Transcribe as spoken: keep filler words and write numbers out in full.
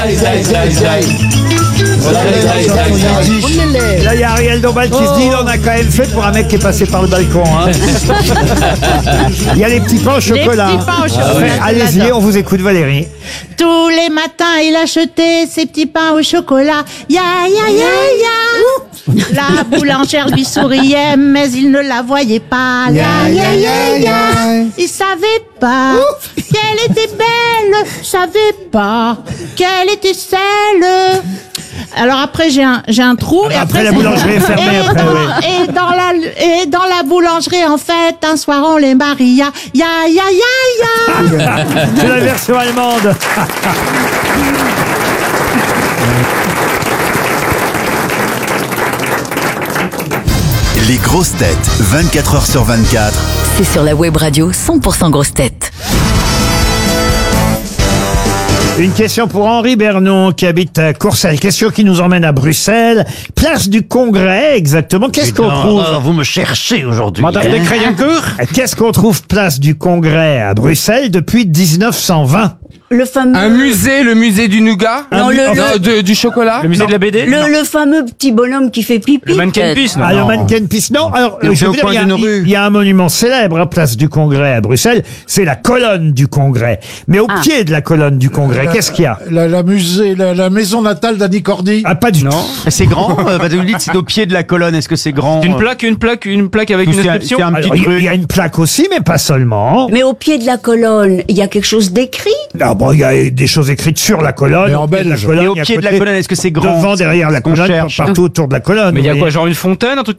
Là, il y a Ariel Dombal qui se dit, il en a quand même fait pour un mec qui est passé par le balcon. Hein. Il y a les petits pains au chocolat. Les petits pains au chocolat. Ouais, allez-y, on vous écoute, Valérie. Tous les matins, il achetait ses petits pains au chocolat. Ya, ya, ya, ya. La boulangère lui souriait, mais il ne la voyait pas. Ya, ya, ya, ya. Il savait pas qu'elle était belle, savait pas qu'elle était celle. Alors après j'ai un j'ai un trou. Ah, et après, après la boulangerie est fermée. Et, Après, dans, oui. et dans la et dans la boulangerie en fait un soir on les maria. Ya ya ya ya. C'est la version allemande. Les grosses têtes, vingt-quatre heures sur vingt-quatre. C'est sur la web radio cent pour cent grosses têtes. Une question pour Henri Bernon qui habite à Courcelles. Question qui nous emmène à Bruxelles. Place du Congrès, exactement. Qu'est-ce qu'on trouve? Vous me cherchez aujourd'hui. Madame de Créancourt. Qu'est-ce qu'on trouve place du Congrès à Bruxelles depuis dix-neuf cent vingt? Le fameux... Un musée, le musée du nougat? Non, le, Non, le, de- du chocolat? Le musée de la B D? le, le fameux petit bonhomme qui fait pipi. Le mannequin Peace, non? Ah, le mannequin Peace, non. Alors, Et on je fait veux au dire, coin il y a- d'une il rue. il y a un monument célèbre à place du Congrès à Bruxelles. C'est la colonne du Congrès. Mais au Ah. pied de la colonne du Congrès, qu'est-ce qu'il y a? La, la musée, la, la maison natale d'Annie Cordy. Ah, pas du tout. C'est grand. euh, bah, vous dites c'est au pied de la colonne. Est-ce que c'est grand? Une plaque, une plaque, une plaque avec Ou une c'est un- inscription. c'est un Alors, petit il truc. y a une plaque aussi, mais pas seulement. Mais au pied de la colonne, il y a quelque chose d'écrit. Ah bon, il y a des choses écrites sur la colonne. Mais en au pied de la belge. colonne, Et au à pied de la côté, colonne, est-ce que c'est grand? Devant, derrière la qu'on colonne, cherche. partout autour de la colonne. Mais il y a vous quoi, voyez. genre une fontaine, un truc